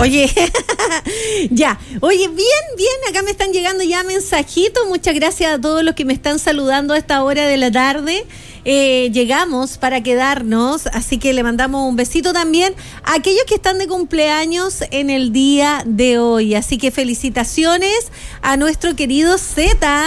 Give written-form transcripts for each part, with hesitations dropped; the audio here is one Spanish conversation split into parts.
Oye, ya. Oye, bien, acá me están llegando ya mensajitos. Muchas gracias a todos los que me están saludando a esta hora de la tarde. Llegamos para quedarnos, así que le mandamos un besito también a aquellos que están de cumpleaños en el día de hoy. Así que felicitaciones a nuestro querido Zeta.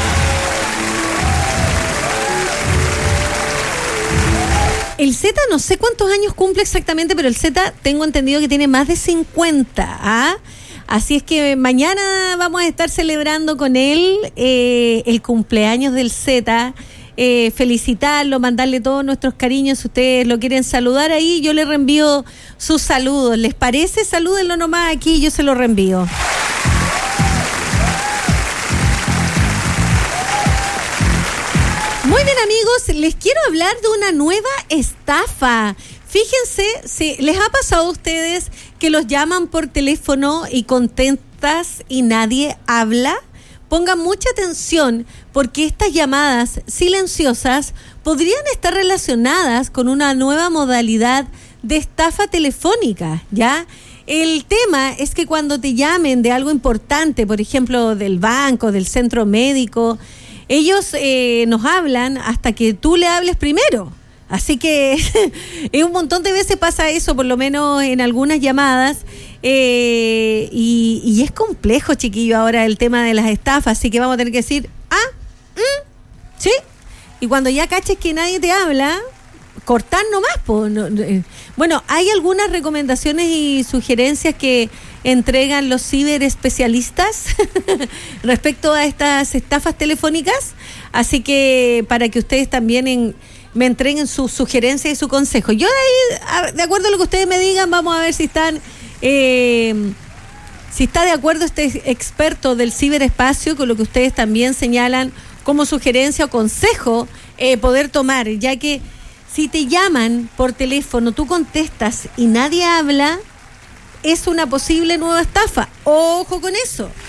El Zeta no sé cuántos años cumple exactamente, pero el Zeta tengo entendido que tiene más de 50, ¿ah? Así es que mañana vamos a estar celebrando con él el cumpleaños del Zeta. Felicitarlo, mandarle todos nuestros cariños. Si ustedes lo quieren saludar ahí, yo le reenvío sus saludos. ¿Les parece? Salúdenlo nomás aquí, yo se lo reenvío. Muy bien, amigos, les quiero hablar de una nueva estafa. Fíjense, si les ha pasado a ustedes que los llaman por teléfono y contestas y nadie habla. Pongan mucha atención porque estas llamadas silenciosas podrían estar relacionadas con una nueva modalidad de estafa telefónica, ¿ya? El tema es que cuando te llamen de algo importante, por ejemplo, del banco, del centro médico, ellos nos hablan hasta que tú le hables primero. Así que un montón de veces pasa eso, por lo menos en algunas llamadas. Y es complejo, chiquillo, ahora el tema de las estafas. Así que vamos a tener que decir, ¿sí? Y cuando ya caches que nadie te habla, cortar nomás. Bueno, hay algunas recomendaciones y sugerencias que entregan los ciberespecialistas respecto a estas estafas telefónicas, así que para que ustedes también me entreguen sus sugerencias y su consejo. Yo de acuerdo a lo que ustedes me digan, vamos a ver si están si está de acuerdo este experto del ciberespacio con lo que ustedes también señalan como sugerencia o consejo poder tomar, ya que si te llaman por teléfono, tú contestas y nadie habla, es una posible nueva estafa. Ojo con eso.